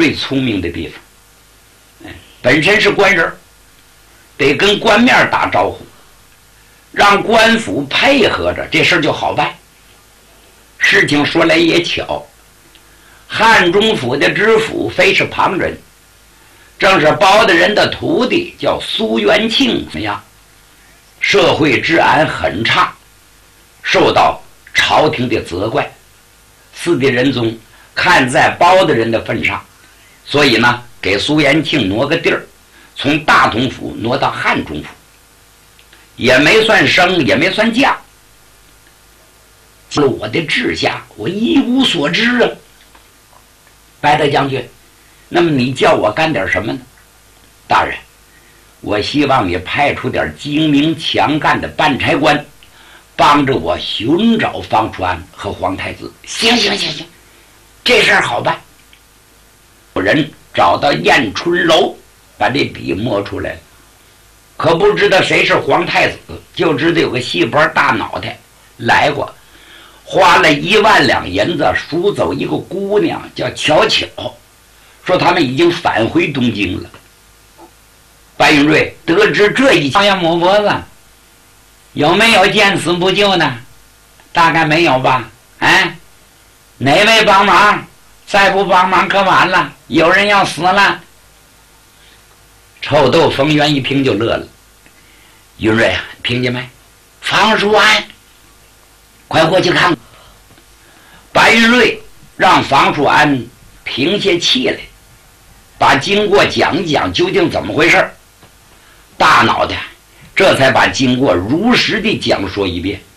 瑞聪明的地方，本身是官人，得跟官面打招呼，让官府配合着，这事儿就好办。事情说来也巧，汉中府的知府非是旁人，正是包大人的徒弟，叫苏元庆。怎么样？社会治安很差，受到朝廷的责怪。四弟仁宗看在包大人的份上，所以呢，给苏元庆挪个地儿，从大同府挪到汉中府，也没算升，也没算降。我的治下，我一无所知啊。白大将军，那么你叫我干点什么呢？大人，我希望你派出点精明强干的办差官，帮着我寻找方处安和皇太子。行，这事儿好办。有人找到燕春楼，把这笔摸出来了，可不知道谁是皇太子，就知道有个细脖大脑袋来过，花了1万两银子赎走一个姑娘，叫巧巧，说他们已经返回东京了。白云瑞得知这一切，要摸脖子，有没有见死不救呢？大概没有吧。哪位帮忙？再不帮忙可晚了，有人要死了。臭豆冯源一听就乐了。云瑞，听见没？方叔安，快过去看。白云瑞让房叔安平下气来，把经过讲讲究竟怎么回事。大脑袋这才把经过如实地讲说一遍。